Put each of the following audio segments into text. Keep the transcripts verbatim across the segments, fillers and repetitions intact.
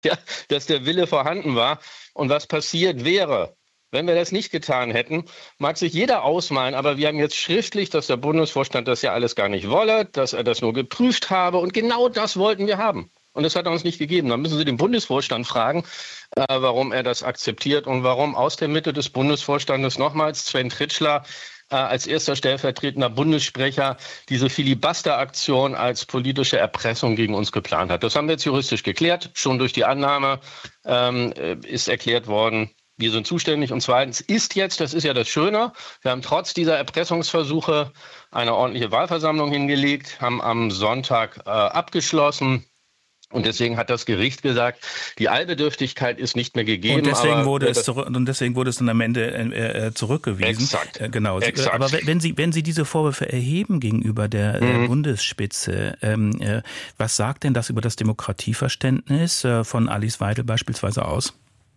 ja, dass der Wille vorhanden war. Und was passiert wäre, wenn wir das nicht getan hätten, mag sich jeder ausmalen, aber wir haben jetzt schriftlich, dass der Bundesvorstand das ja alles gar nicht wolle, dass er das nur geprüft habe und genau das wollten wir haben. Und das hat er uns nicht gegeben. Dann müssen Sie den Bundesvorstand fragen, äh, warum er das akzeptiert und warum aus der Mitte des Bundesvorstandes nochmals Sven Tritschler äh, als erster stellvertretender Bundessprecher diese Filibuster-Aktion als politische Erpressung gegen uns geplant hat. Das haben wir jetzt juristisch geklärt. Schon durch die Annahme ähm, ist erklärt worden, wir sind zuständig. Und zweitens ist jetzt, das ist ja das Schöne, wir haben trotz dieser Erpressungsversuche eine ordentliche Wahlversammlung hingelegt, haben am Sonntag äh, abgeschlossen. Und deswegen hat das Gericht gesagt, die Eilbedürftigkeit ist nicht mehr gegeben. Und deswegen, aber wurde, es zurück, und deswegen wurde es dann am Ende äh, zurückgewiesen. Exakt. Äh, genau. Exakt. Aber wenn Sie, wenn Sie diese Vorwürfe erheben gegenüber der, mhm. der Bundesspitze, ähm, äh, was sagt denn das über das Demokratieverständnis äh, von Alice Weidel beispielsweise aus?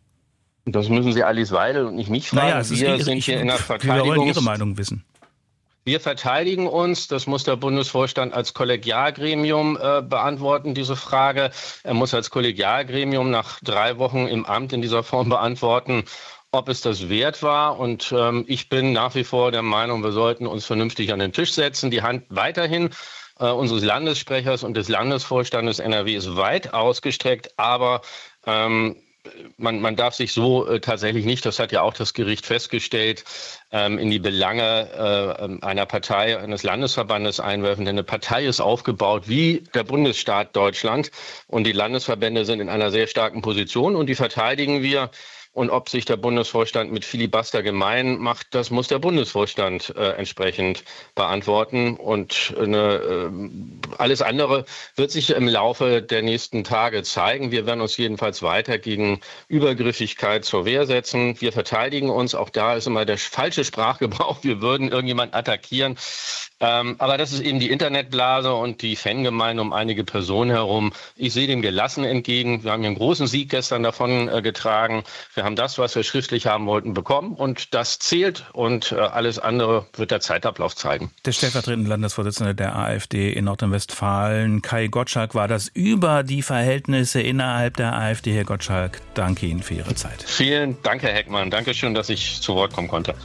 Das müssen Sie Alice Weidel und nicht mich fragen. Naja, wir wir sind ich, hier in der Verteidigung. Wir wollen Ihre Meinung wissen. Wir verteidigen uns. Das muss der Bundesvorstand als Kollegialgremium äh, beantworten, diese Frage. Er muss als Kollegialgremium nach drei Wochen im Amt in dieser Form beantworten, ob es das wert war. Und ähm, ich bin nach wie vor der Meinung, wir sollten uns vernünftig an den Tisch setzen. Die Hand weiterhin äh, unseres Landessprechers und des Landesvorstandes N R W ist weit ausgestreckt, aber ähm, Man, man darf sich so äh, tatsächlich nicht, das hat ja auch das Gericht festgestellt, ähm, in die Belange äh, einer Partei, eines Landesverbandes einwerfen. Denn eine Partei ist aufgebaut wie der Bundesstaat Deutschland und die Landesverbände sind in einer sehr starken Position und die verteidigen wir. Und ob sich der Bundesvorstand mit Filibuster gemein macht, das muss der Bundesvorstand äh, entsprechend beantworten. Und eine, äh, alles andere wird sich im Laufe der nächsten Tage zeigen. Wir werden uns jedenfalls weiter gegen Übergriffigkeit zur Wehr setzen. Wir verteidigen uns. Auch da ist immer der falsche Sprachgebrauch. Wir würden irgendjemanden attackieren. Ähm, aber das ist eben die Internetblase und die Fangemeinde um einige Personen herum. Ich sehe dem gelassen entgegen. Wir haben hier einen großen Sieg gestern davon äh, getragen. Wir haben das, was wir schriftlich haben wollten, bekommen und das zählt und äh, alles andere wird der Zeitablauf zeigen. Der stellvertretende Landesvorsitzende der AfD in Nordrhein-Westfalen, Kai Gottschalk, war das über die Verhältnisse innerhalb der AfD. Herr Gottschalk, danke Ihnen für Ihre Zeit. Vielen Dank, Herr Heckmann. Dankeschön, dass ich zu Wort kommen konnte.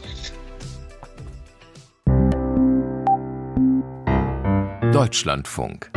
Deutschlandfunk.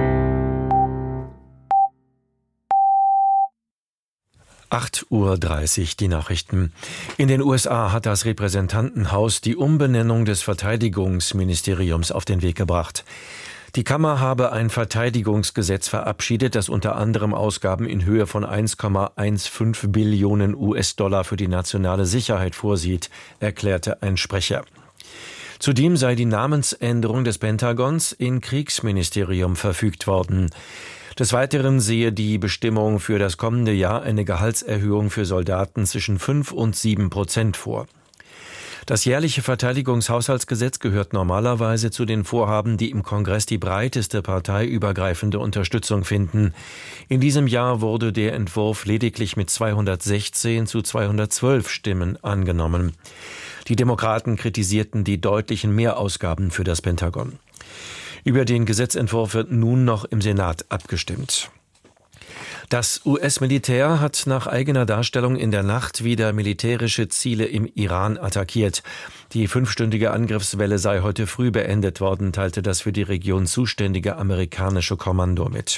acht Uhr dreißig, die Nachrichten. In den U S A hat das Repräsentantenhaus die Umbenennung des Verteidigungsministeriums auf den Weg gebracht. Die Kammer habe ein Verteidigungsgesetz verabschiedet, das unter anderem Ausgaben in Höhe von eins Komma fünfzehn Billionen U S-Dollar für die nationale Sicherheit vorsieht, erklärte ein Sprecher. Zudem sei die Namensänderung des Pentagons in Kriegsministerium verfügt worden. Des Weiteren sehe die Bestimmung für das kommende Jahr eine Gehaltserhöhung für Soldaten zwischen fünf und sieben Prozent vor. Das jährliche Verteidigungshaushaltsgesetz gehört normalerweise zu den Vorhaben, die im Kongress die breiteste parteiübergreifende Unterstützung finden. In diesem Jahr wurde der Entwurf lediglich mit zweihundertsechzehn zu zweihundertzwölf Stimmen angenommen. Die Demokraten kritisierten die deutlichen Mehrausgaben für das Pentagon. Über den Gesetzentwurf wird nun noch im Senat abgestimmt. Das U S-Militär hat nach eigener Darstellung in der Nacht wieder militärische Ziele im Iran attackiert. Die fünfstündige Angriffswelle sei heute früh beendet worden, teilte das für die Region zuständige amerikanische Kommando mit.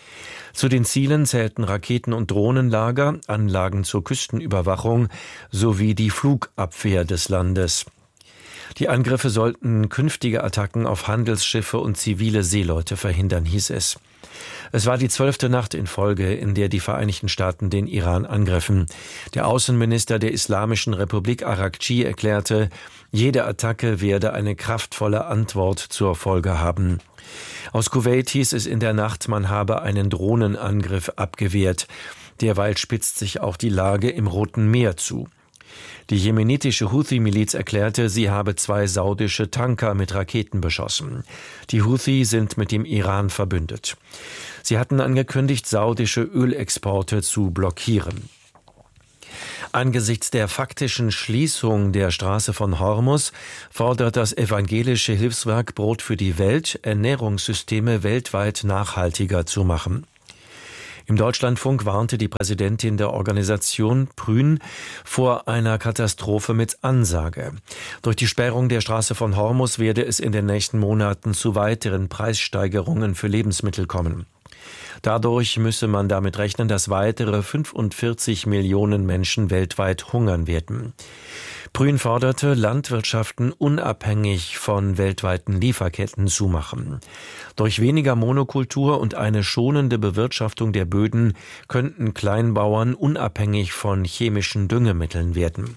Zu den Zielen zählten Raketen- und Drohnenlager, Anlagen zur Küstenüberwachung sowie die Flugabwehr des Landes. Die Angriffe sollten künftige Attacken auf Handelsschiffe und zivile Seeleute verhindern, hieß es. Es war die zwölfte Nacht in Folge, in der die Vereinigten Staaten den Iran angriffen. Der Außenminister der Islamischen Republik Araghchi erklärte, jede Attacke werde eine kraftvolle Antwort zur Folge haben. Aus Kuwait hieß es in der Nacht, man habe einen Drohnenangriff abgewehrt. Derweil spitzt sich auch die Lage im Roten Meer zu. Die jemenitische Houthi-Miliz erklärte, sie habe zwei saudische Tanker mit Raketen beschossen. Die Houthi sind mit dem Iran verbündet. Sie hatten angekündigt, saudische Ölexporte zu blockieren. Angesichts der faktischen Schließung der Straße von Hormuz fordert das evangelische Hilfswerk Brot für die Welt, Ernährungssysteme weltweit nachhaltiger zu machen. Im Deutschlandfunk warnte die Präsidentin der Organisation Prün vor einer Katastrophe mit Ansage. Durch die Sperrung der Straße von Hormuz werde es in den nächsten Monaten zu weiteren Preissteigerungen für Lebensmittel kommen. Dadurch müsse man damit rechnen, dass weitere fünfundvierzig Millionen Menschen weltweit hungern werden. Prün forderte, Landwirtschaften unabhängig von weltweiten Lieferketten zu machen. Durch weniger Monokultur und eine schonende Bewirtschaftung der Böden könnten Kleinbauern unabhängig von chemischen Düngemitteln werden.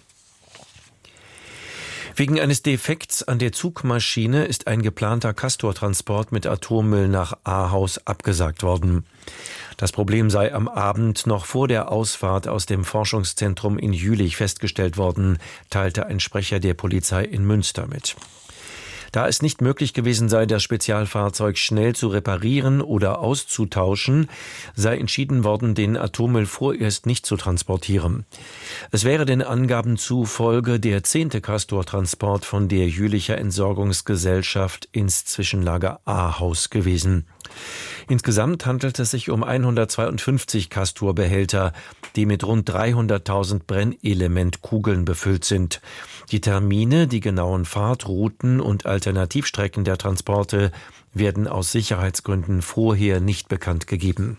Wegen eines Defekts an der Zugmaschine ist ein geplanter Castor-Transport mit Atommüll nach Ahaus abgesagt worden. Das Problem sei am Abend noch vor der Ausfahrt aus dem Forschungszentrum in Jülich festgestellt worden, teilte ein Sprecher der Polizei in Münster mit. Da es nicht möglich gewesen sei, das Spezialfahrzeug schnell zu reparieren oder auszutauschen, sei entschieden worden, den Atommüll vorerst nicht zu transportieren. Es wäre den Angaben zufolge der zehnte Castor-Transport von der Jülicher Entsorgungsgesellschaft ins Zwischenlager Ahaus gewesen. Insgesamt handelt es sich um hundertzweiundfünfzig Castor-Behälter, die mit rund dreihunderttausend Brennelementkugeln befüllt sind. Die Termine, die genauen Fahrtrouten und Alternativstrecken der Transporte werden aus Sicherheitsgründen vorher nicht bekannt gegeben.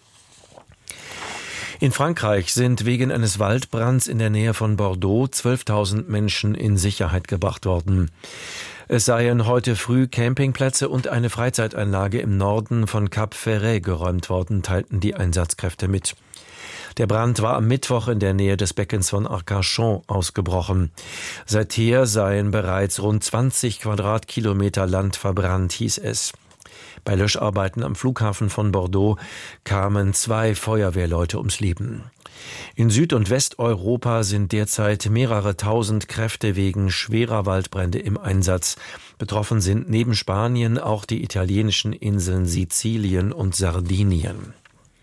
In Frankreich sind wegen eines Waldbrands in der Nähe von Bordeaux zwölftausend Menschen in Sicherheit gebracht worden. Es seien heute früh Campingplätze und eine Freizeiteinlage im Norden von Cap Ferret geräumt worden, teilten die Einsatzkräfte mit. Der Brand war am Mittwoch in der Nähe des Beckens von Arcachon ausgebrochen. Seither seien bereits rund zwanzig Quadratkilometer Land verbrannt, hieß es. Bei Löscharbeiten am Flughafen von Bordeaux kamen zwei Feuerwehrleute ums Leben. In Süd- und Westeuropa sind derzeit mehrere tausend Kräfte wegen schwerer Waldbrände im Einsatz. Betroffen sind neben Spanien auch die italienischen Inseln Sizilien und Sardinien.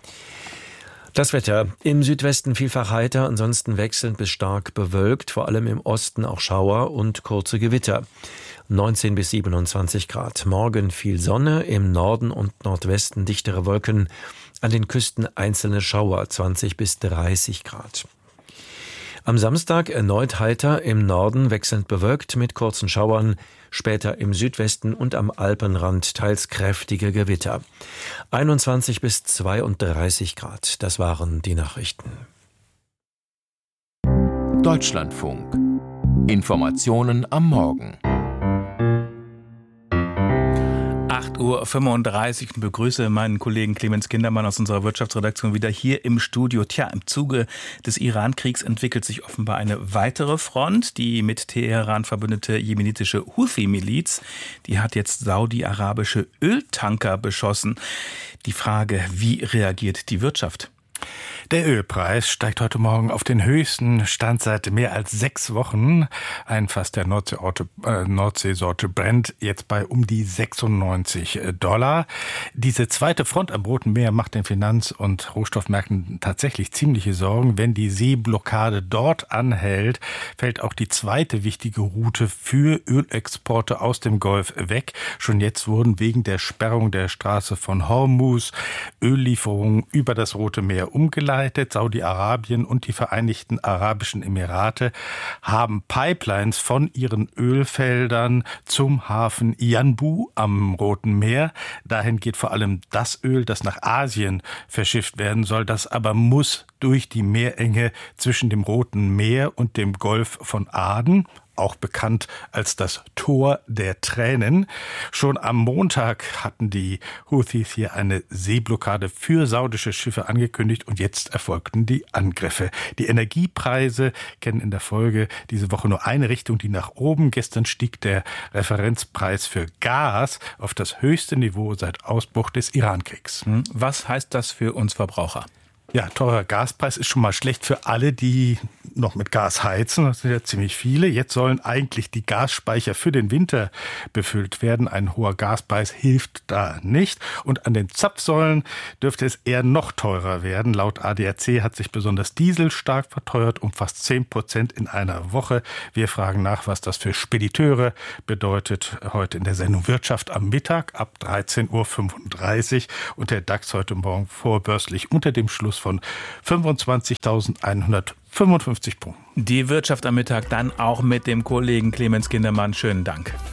Das Wetter: im Südwesten vielfach heiter, ansonsten wechselnd bis stark bewölkt, vor allem im Osten auch Schauer und kurze Gewitter. neunzehn bis siebenundzwanzig Grad. Morgen viel Sonne, im Norden und Nordwesten dichtere Wolken, an den Küsten einzelne Schauer, zwanzig bis dreißig Grad. Am Samstag erneut heiter, im Norden wechselnd bewölkt mit kurzen Schauern, später im Südwesten und am Alpenrand teils kräftige Gewitter. einundzwanzig bis zweiunddreißig Grad, das waren die Nachrichten. Deutschlandfunk. Informationen am Morgen. acht Uhr fünfunddreißig und begrüße meinen Kollegen Clemens Kindermann aus unserer Wirtschaftsredaktion wieder hier im Studio. Tja, im Zuge des Iran-Kriegs entwickelt sich offenbar eine weitere Front. Die mit Teheran verbündete jemenitische Houthi-Miliz, die hat jetzt saudi-arabische Öltanker beschossen. Die Frage, wie reagiert die Wirtschaft? Der Ölpreis steigt heute Morgen auf den höchsten Stand seit mehr als sechs Wochen. Ein Fass der Nordseesorte, äh, Nordseesorte Brent jetzt bei um die sechsundneunzig Dollar. Diese zweite Front am Roten Meer macht den Finanz- und Rohstoffmärkten tatsächlich ziemliche Sorgen. Wenn die Seeblockade dort anhält, fällt auch die zweite wichtige Route für Ölexporte aus dem Golf weg. Schon jetzt wurden wegen der Sperrung der Straße von Hormuz Öllieferungen über das Rote Meer umgeleitet. Saudi-Arabien und die Vereinigten Arabischen Emirate haben Pipelines von ihren Ölfeldern zum Hafen Yanbu am Roten Meer. Dahin geht vor allem das Öl, das nach Asien verschifft werden soll. Das aber muss durch die Meerenge zwischen dem Roten Meer und dem Golf von Aden, auch bekannt als das Tor der Tränen. Schon am Montag hatten die Houthis hier eine Seeblockade für saudische Schiffe angekündigt und jetzt erfolgten die Angriffe. Die Energiepreise kennen in der Folge diese Woche nur eine Richtung, die nach oben. Gestern stieg der Referenzpreis für Gas auf das höchste Niveau seit Ausbruch des Irankriegs. Was heißt das für uns Verbraucher? Ja, teurer Gaspreis ist schon mal schlecht für alle, die noch mit Gas heizen. Das sind ja ziemlich viele. Jetzt sollen eigentlich die Gasspeicher für den Winter befüllt werden. Ein hoher Gaspreis hilft da nicht. Und an den Zapfsäulen dürfte es eher noch teurer werden. Laut A D A C hat sich besonders Diesel stark verteuert, um fast zehn Prozent in einer Woche. Wir fragen nach, was das für Spediteure bedeutet. Heute in der Sendung Wirtschaft am Mittag ab dreizehn Uhr fünfunddreißig. Und der DAX heute Morgen vorbörslich unter dem Schluss von fünfundzwanzigtausendeinhundertfünfundfünfzig Punkten. Die Wirtschaft am Mittag dann auch mit dem Kollegen Clemens Kindermann. Schönen Dank.